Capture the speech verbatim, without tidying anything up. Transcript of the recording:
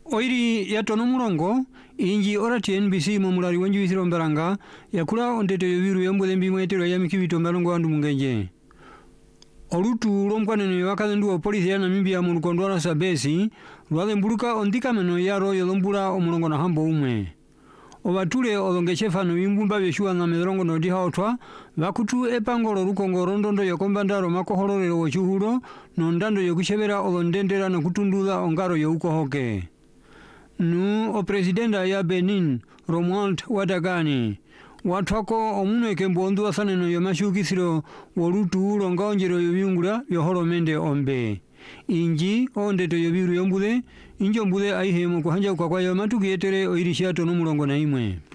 Oiri ya tono murongo, inji orati N B C momulari wanju isiro mberanga, ya kula ondete yoviru yambu dhembi mwetero ya mikibito mbalongo wandu mungenje. Olutu lomkwane ni wakazendu wa polisi ya Namibia mulukondwara sabesi, luwale mbuluka ondika meno yaro yolombula omulongo na hambo umwe. Obatule olongechefa no imbumba byeshua na medrongo no dihaotwa, bakutu epangolo rukongo rondondo yokombandaro makoholorero wachuhuro, no ndando yokushebera olondendera no kutundula ongaro yokuhoke. Nu o presidenta ya Benin, Romuald Wadagani, watwako omune kembondu wasane no yomashukisiro wolutu longaonjero yobiungura yohoro mende ombe. Inji ondeto yobiru yombule, injo mbule aihemo kuhanja kwa kwa yomatu kietere oirishia tonu mulongo na imwe.